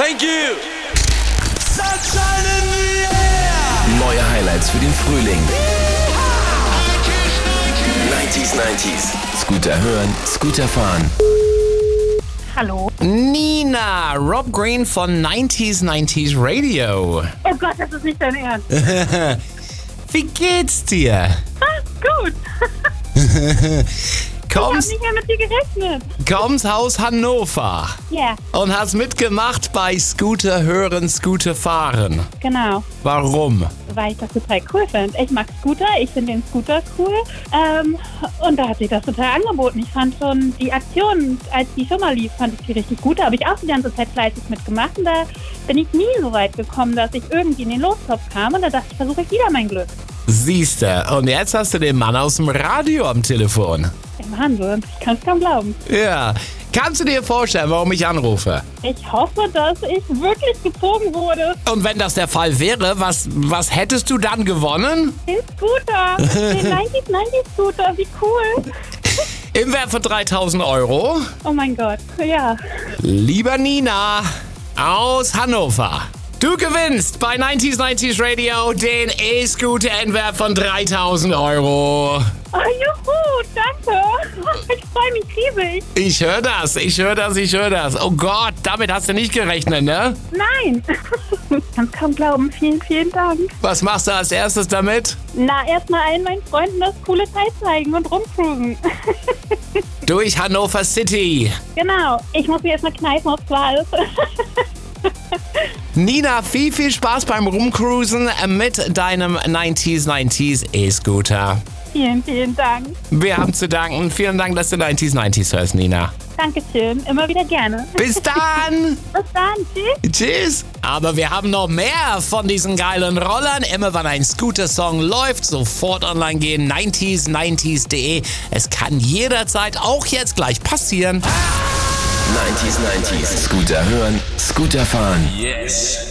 Thank you. Sunshine in the air. Neue Highlights für den Frühling. 90s. Scooter hören, Scooter fahren. Hallo. Nina, Rob Green von 90s Radio. Oh Gott, das ist nicht dein Ernst. Wie geht's dir? Gut. Ich hab Kommst, nicht mehr mit dir gerechnet. kommst aus Hannover Ja, und hast mitgemacht bei Scooter hören, Scooter fahren. genau. Warum? Weil ich das total cool finde. Ich mag Scooter, ich finde den Scooter cool. Und da hat sich das total angeboten. Ich fand schon die Aktion, als die schon mal lief, fand ich die richtig gut. Da habe ich auch die ganze Zeit fleißig mitgemacht. Und da bin ich nie so weit gekommen, dass ich irgendwie in den Lostopf kam. Und da dachte ich, versuche ich wieder mein Glück. Siehste, und jetzt hast du den Mann aus dem Radio am Telefon. Im Wahnsinn, ich kann es kaum glauben. Ja, kannst du dir vorstellen, warum ich anrufe? Ich hoffe, dass ich wirklich gezogen wurde. Und wenn das der Fall wäre, was hättest du dann gewonnen? Den Scooter, den 90s Scooter, wie cool. Im Wert von 3.000 Euro. Oh mein Gott, ja. Lieber Nina aus Hannover, du gewinnst bei 90s Radio den E-Scooter im Wert von 3.000 Euro. Oh, juhu, danke. Ich freue mich riesig. Ich höre das. Oh Gott, damit hast du nicht gerechnet, ne? Nein. Ich kann es kaum glauben. Vielen, vielen Dank. Was machst du als erstes damit? Na, erstmal allen meinen Freunden das coole Teil zeigen und rumcruisen. Durch Hannover City. Genau. Ich muss mich erstmal kneifen aufs Qual. Nina, viel Spaß beim Rumcruisen mit deinem 90s E-Scooter. Vielen, vielen Dank. Wir haben zu danken. Vielen Dank, dass du 90s hörst, Nina. Dankeschön. Immer wieder gerne. Bis dann. Bis dann. Tschüss. Tschüss. Aber wir haben noch mehr von diesen geilen Rollern. Immer wenn ein Scooter-Song läuft, sofort online gehen. 90s.de. Es kann jederzeit, auch jetzt gleich passieren. 90s. Scooter hören, Scooter fahren. Yes.